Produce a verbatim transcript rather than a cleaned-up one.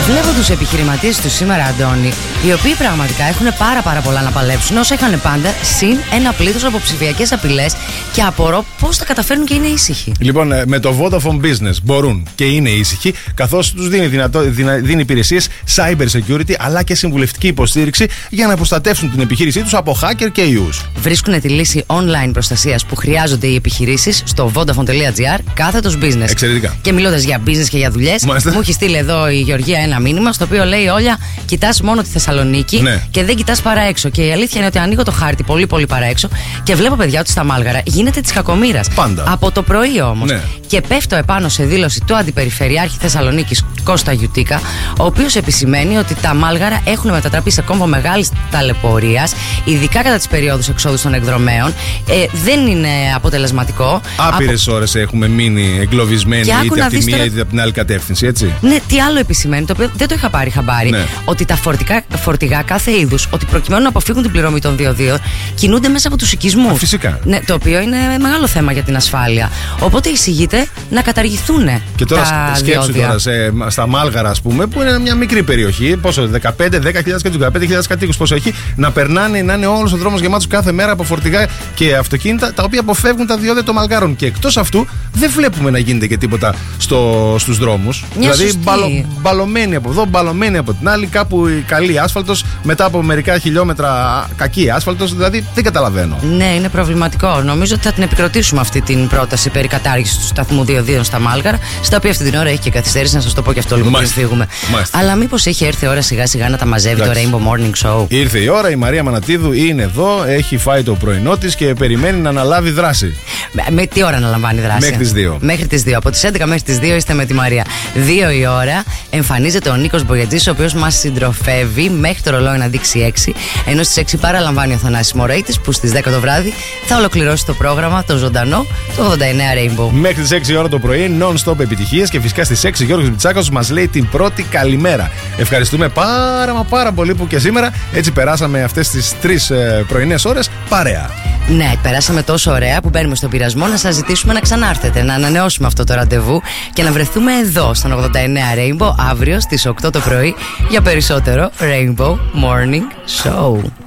Βλέπω τους επιχειρηματίες του σήμερα, Αντώνη, οι οποίοι πραγματικά έχουν πάρα πάρα πολλά να παλέψουν, όσα είχαν πάντα, συν ένα πλήθος από ψηφιακές απειλές, και απορώ πώς τα καταφέρνουν και είναι ήσυχοι. Λοιπόν, με το Vodafone Business μπορούν και είναι ήσυχοι, καθώς τους δίνει, δυνατό, δίνει υπηρεσίες cyber security αλλά και συμβουλευτική υποστήριξη για να προστατεύσουν την επιχείρησή τους από hacker και ιούς. Βρίσκουν τη λύση online προστασίας που χρειάζονται οι επιχειρήσεις στο vodafone.gr κάθετος business. Εξαιρετικά. Και μιλώντας για business και για δουλειές, Μάλιστα. μου έχει στείλει εδώ η Γεωργία ένα μήνυμα στο οποίο λέει: Όλια, κοιτάς μόνο τη Θεσσαλονίκη, ναι, και δεν κοιτάς παρά έξω. Και η αλήθεια είναι ότι ανοίγω το χάρτη πολύ πολύ παρά έξω και βλέπω, παιδιά, ότι στα Μάλγαρα γίνεται της κακομοίρας. Πάντα. Από το πρωί όμως. Ναι. Και πέφτω επάνω σε δήλωση του Αντιπεριφερειάρχη Θεσσαλονίκης Κώστα Γιουτίκα, ο οποίος επισημαίνει ότι τα Μάλγαρα έχουν μετατραπεί σε κόμβο μεγάλης ταλαιπωρίας, ειδικά κατά τις περιόδους εξόδου των εκδρομέων. Ε, δεν είναι αποτελεσματικό. Άπειρες Από... ώρες έχουμε μείνει εγκλωβισμένοι, είτε από τη μία τώρα... είτε από την άλλη κατεύθυνση, έτσι. Ναι, τι άλλο επισημαίνει, το οποίο δεν το είχα πάρει χαμπάρι. Ναι. Ότι τα φορτικά, φορτηγά κάθε είδους, ότι προκειμένου να αποφύγουν την πληρωμή των διοδίων, κινούνται μέσα από τους οικισμούς. Φυσικά. Ναι, το οποίο είναι μεγάλο θέμα για την ασφάλεια. Οπότε εισηγείται να καταργηθούν. Και τώρα τα σκέψου διόδια. τώρα σε, στα Μάλγαρα, ας πούμε, που είναι μια μικρή περιοχή, πόσο, δεκαπέντε δέκα χιλιάδες κατοίκους, δεκαπέντε χιλιάδες κατοίκους, πόσο έχει, να περνάνε, να είναι όλος ο δρόμος γεμάτος κάθε μέρα από φορτηγά και αυτοκίνητα, τα οποία αποφεύγουν τα διόδια των Μαλγάρων. Και εκτός αυτού, δεν βλέπουμε να γίνεται και τίποτα στο, στους δρόμους. Μια δηλαδή, μπαλω, μπαλωμένοι από εδώ, μπαλωμένοι από την άλλη, κάπου καλή άσφαλτος, μετά από μερικά χιλιόμετρα κακή άσφαλτος, δηλαδή δεν καταλαβαίνω. Ναι, είναι προβληματικό. Νομίζω ότι θα την επικροτήσουμε αυτή την πρόταση περί κατάργησης του σταθμού διοδίων στα Μάλγαρα, στα οποία αυτή την ώρα έχει και καθυστέρηση, να σας το πω και αυτό λίγο πριν φύγουμε. Μάλιστα. Αλλά μήπως έχει έρθει η ώρα σιγά σιγά να τα μαζεύει Εντάξει. το Rainbow Morning Show. Ήρθε η ώρα, η Μαρία Μανατίδου είναι εδώ, έχει φάει το πρωινό της και περιμένει να αναλάβει δράση. Με, με τι ώρα να λαμβάνει δράση? Μέχρι τις δύο. Μέχρι τις δύο. Από τις έντεκα μέχρι τις δύο είστε με τη Μαρία. δύο η ώρα εμφανίζεται ο Νίκος Μπογιατζής, ο οποίος μας συντροφεύει μέχρι το ρολόι να δείξει έξι. Ενώ στις έξι παραλαμβάνει ο Θανάσης Μωραϊτης, που στις δέκα το βράδυ θα ολοκληρώσει το πρόγραμμα, το ζωντανό, το ογδόντα εννέα Rainbow. Μέχρι τις έξι ώρα το πρωί, non-stop επιτυχίες, και φυσικά στις έξι Γιώργος Μητσάκος μας λέει την πρώτη καλημέρα. Ευχαριστούμε πάρα μα πάρα πολύ που και σήμερα έτσι περάσαμε αυτές τις τρεις ε, πρωινές ώρες παρέα. Ναι, περάσαμε τόσο ωραία που μπαίνουμε στον πειρασμό να σας ζητήσουμε να ξανάρθετε, να ανανεώσουμε αυτό το ραντεβού και να βρεθούμε εδώ στον ογδόντα εννέα Rainbow αύριο στις οκτώ το πρωί για περισσότερο Rainbow Morning Show.